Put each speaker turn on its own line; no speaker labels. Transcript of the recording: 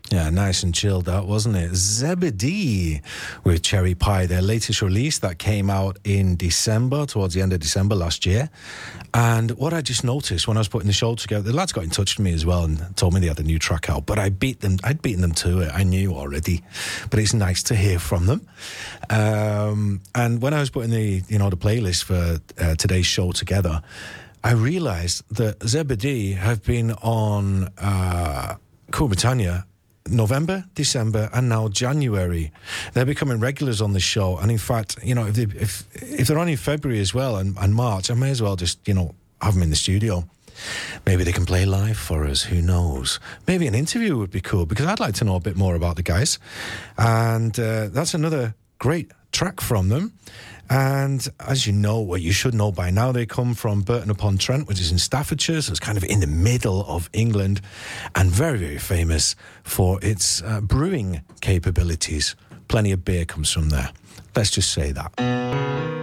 Yeah, nice and chilled out, wasn't it? Zebedee with Cherry Pie, their latest release that came out in December, towards the end of December last year. And what I just noticed when I was putting the show together, the lads got in touch with me as well and told me they had a new track out, but I'd beaten them to it. I knew already, but it's nice to hear from them. And when I was putting the playlist for today's show together, I realised that Zebedee have been on Cool Britannia November, December, and now January. They're becoming regulars on the show, and in fact, if they're on in February as well and March, I may as well just have them in the studio. Maybe they can play live for us. Who knows? Maybe an interview would be cool, because I'd like to know a bit more about the guys. And that's another great track from them. And as you know, well, you should know by now, they come from Burton-upon-Trent, which is in Staffordshire, so it's kind of in the middle of England, and very, very famous for its brewing capabilities. Plenty of beer comes from there. Let's just say that.